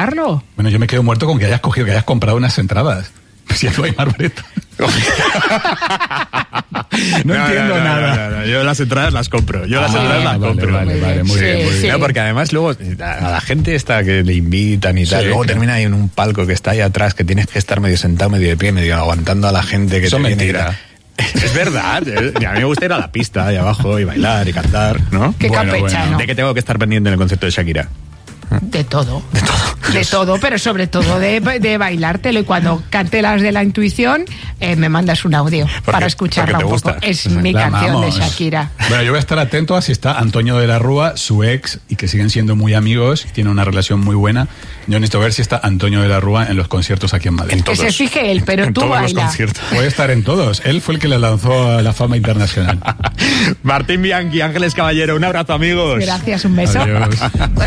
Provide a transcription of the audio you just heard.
comprarlo. Bueno, yo me quedo muerto con que hayas comprado unas entradas. Si no hay Marbreta. No entiendo nada. No. Yo las entradas las compro. Vale, muy bien. Sí. No, porque además luego a la gente esta que le invitan y tal, luego termina ahí en un palco que está ahí atrás, que tienes que estar medio sentado, medio de pie, medio aguantando a la gente que Eso te viene. mentira. Es verdad. A mí me gusta ir a la pista ahí abajo y bailar y cantar, ¿no? Qué campechano. ¿De qué tengo que estar pendiente en el concierto de Shakira? De todo, pero sobre todo de bailártelo. Y cuando cante las de la intuición, me mandas un audio para escucharla un poco. Es mi canción de Shakira. Bueno, yo voy a estar atento a si está Antonio de la Rúa, su ex, y que siguen siendo muy amigos, tienen una relación muy buena. Yo necesito ver si está Antonio de la Rúa en los conciertos aquí en Madrid. Que se fije él, pero tú baila. Puede estar en todos. Él fue el que le lanzó a la fama internacional. Martín Bianchi, Ángeles Caballero, un abrazo, amigos. Gracias, un beso. Adiós.